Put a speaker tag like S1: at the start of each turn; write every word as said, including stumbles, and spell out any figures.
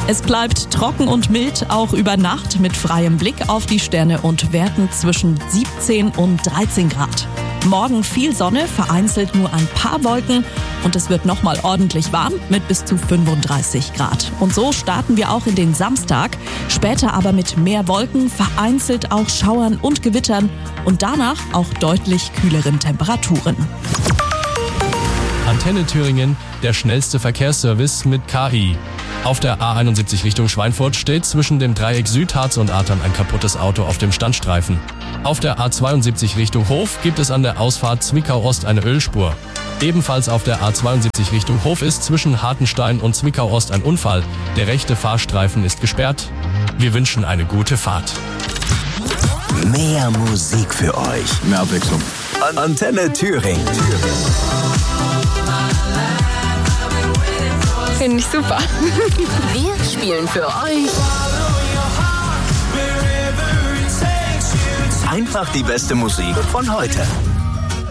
S1: Es bleibt trocken und mild, auch über Nacht mit freiem Blick auf die Sterne und Werten zwischen siebzehn und dreizehn Grad. Morgen viel Sonne, vereinzelt nur ein paar Wolken und es wird nochmal ordentlich warm mit bis zu fünfunddreißig Grad. Und so starten wir auch in den Samstag, später aber mit mehr Wolken, vereinzelt auch Schauern und Gewittern und danach auch deutlich kühleren Temperaturen.
S2: Antenne Thüringen, der schnellste Verkehrsservice mit K I. Auf der A einundsiebzig Richtung Schweinfurt steht zwischen dem Dreieck Südharz und Athern ein kaputtes Auto auf dem Standstreifen. Auf der A zweiundsiebzig Richtung Hof gibt es an der Ausfahrt Zwickau-Ost eine Ölspur. Ebenfalls auf der A zweiundsiebzig Richtung Hof ist zwischen Hartenstein und Zwickau-Ost ein Unfall. Der rechte Fahrstreifen ist gesperrt. Wir wünschen eine gute Fahrt.
S3: Mehr Musik für euch.
S4: Mehr Abwechslung.
S3: Antenne Thüringen.
S5: Finde ich super.
S6: Wir spielen für euch
S3: Einfach die beste Musik von heute.